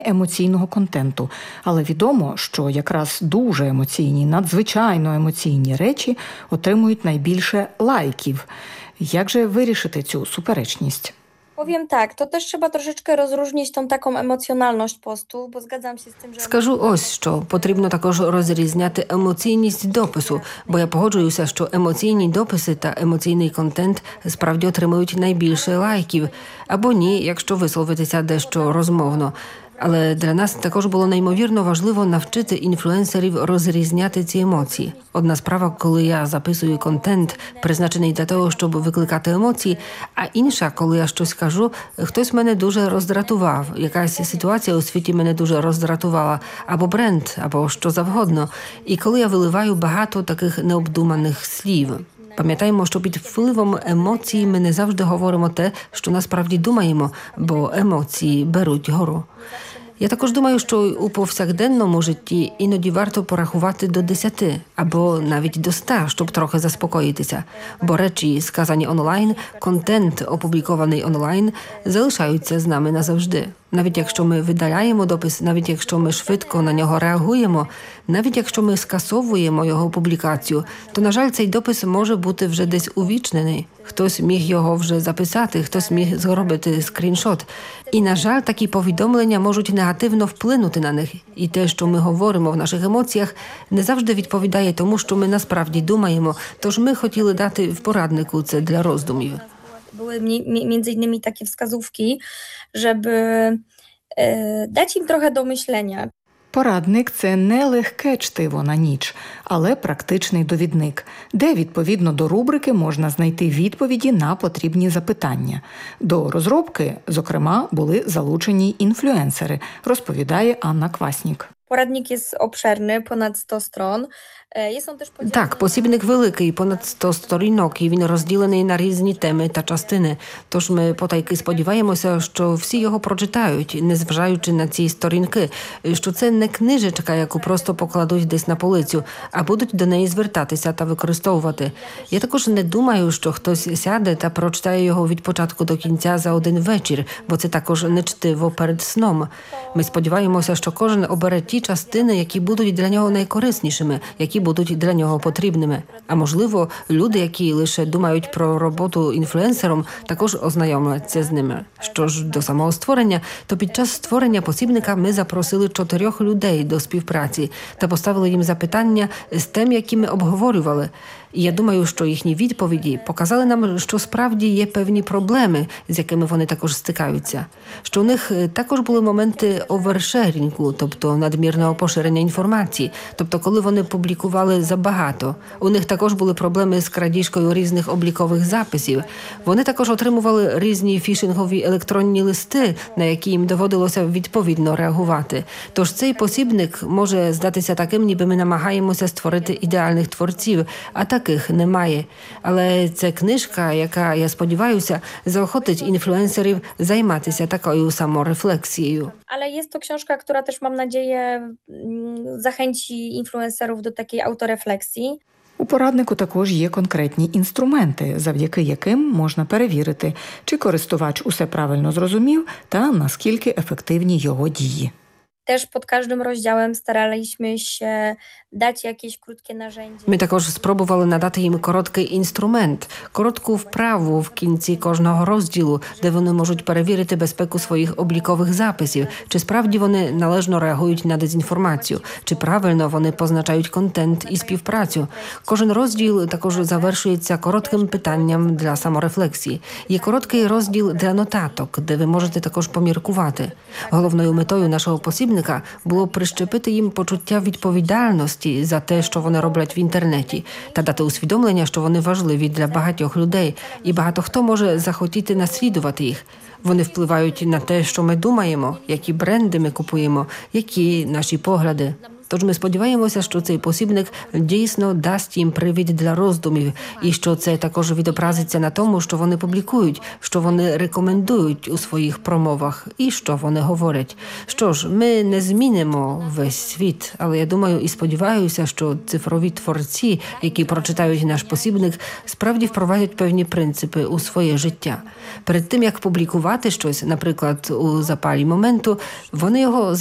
емоційного контенту. Але відомо, що якраз дуже емоційні, надзвичайно емоційні речі отримують найбільше лайків. Як же вирішити цю суперечність? Powiem tak, to też trzeba troszeczkę rozróżnić tą taką emocjonalność postu, bo zgadzam się z tym, że... Скажу ось що. Потрібно також розрізняти емоційність допису, бо я погоджуюся, що емоційні дописи та емоційний контент справді отримують найбільше лайків. Або ні, якщо висловитися дещо розмовно. Але для нас також було неймовірно важливо навчити інфлюенсерів розрізняти ці емоції. Одна справа, коли я записую контент, призначений для того, щоб викликати емоції, а інша, коли я щось кажу, хтось мене дуже роздратував, якась ситуація у світі мене дуже роздратувала, або бренд, або що завгодно. І коли я виливаю багато таких необдуманих слів. Пам'ятаємо, що під впливом емоцій ми не завжди говоримо те, що насправді думаємо, бо емоції беруть гору. Я також думаю, що у повсякденному житті іноді варто порахувати до 10 або навіть до 100, щоб трохи заспокоїтися. Бо речі, сказані онлайн, контент, опублікований онлайн, залишаються з нами назавжди. Навіть якщо ми видаляємо допис, навіть якщо ми швидко на нього реагуємо, навіть якщо ми скасовуємо його публікацію, то, на жаль, цей допис може бути вже десь увічнений. Хтось міг його вже записати, хтось міг зробити скріншот. І, на жаль, такі повідомлення можуть негативно вплинути на них. І те, що ми говоримо в наших емоціях, не завжди відповідає тому, що ми насправді думаємо. Тож ми хотіли дати в пораднику це для роздумів. Były między innymi takie wskazówki, żeby dać im trochę do myślenia. Порадник – це не легке чтиво на ніч, але практичний довідник, де, відповідно до рубрики, можна знайти відповіді на потрібні запитання. До розробки, зокрема, були залучені інфлюенсери, розповідає Анна Кваснік. Poradnik jest obszerny, ponad 100 stron. Так, посібник великий, понад 100 сторінок, і він розділений на різні теми та частини. Тож ми потайки сподіваємося, що всі його прочитають, незважаючи на ці сторінки, що це не книжечка, яку просто покладуть десь на полицю, а будуть до неї звертатися та використовувати. Я також не думаю, що хтось сяде та прочитає його від початку до кінця за один вечір, бо це також не чтиво перед сном. Ми сподіваємося, що кожен обере ті частини, які будуть для нього найкориснішими, які будуть для нього потрібними. А можливо, люди, які лише думають про роботу інфлюенсером, також ознайомляться з ними. Що ж до самого створення, то під час створення посібника ми запросили 4 людей до співпраці та поставили їм запитання з тем, які ми обговорювали. І я думаю, що їхні відповіді показали нам, що справді є певні проблеми, з якими вони також стикаються. Що у них також були моменти овершерінгу, тобто надмірного поширення інформації, тобто коли вони публікували забагато. У них також були проблеми з крадіжкою різних облікових записів. Вони також отримували різні фішингові електронні листи, на які їм доводилося відповідно реагувати. Тож цей посібник може здатися таким, ніби ми намагаємося створити ідеальних творців, а таких немає. Але це книжка, яка, я сподіваюся, заохотить інфлюенсерів займатися такою саморефлексією. Ale jest to książka, która też, mam nadzieję, zachęci influencerów do takiej autorefleksji. У пораднику також є конкретні інструменти, завдяки яким можна перевірити, чи користувач усе правильно зрозумів та наскільки ефективні його дії. Też pod każdym rozdziałem staraliśmy się dać jakieś krótkie narzędzie. Ми також спробували надати їм короткий інструмент, коротку вправу в кінці кожного розділу, де вони можуть перевірити безпеку своїх облікових записів, чи справді вони належно реагують на дезінформацію, чи правильно вони позначають контент і співпрацю. Кожен розділ також завершується коротким питанням для саморефлексії. Є короткий розділ для нотаток, де ви можете також поміркувати. Головною метою нашого посібника було прищепити їм почуття відповідальності за те, що вони роблять в інтернеті, та дати усвідомлення, що вони важливі для багатьох людей, і багато хто може захотіти наслідувати їх. Вони впливають на те, що ми думаємо, які бренди ми купуємо, які наші погляди. Тож ми сподіваємося, що цей посібник дійсно дасть їм привід для роздумів, і що це також відобразиться на тому, що вони публікують, що вони рекомендують у своїх промовах і що вони говорять. Що ж, ми не змінимо весь світ, але я думаю і сподіваюся, що цифрові творці, які прочитають наш посібник, справді впровадять певні принципи у своє життя. Перед тим, як публікувати щось, наприклад, у запалі моменту, вони його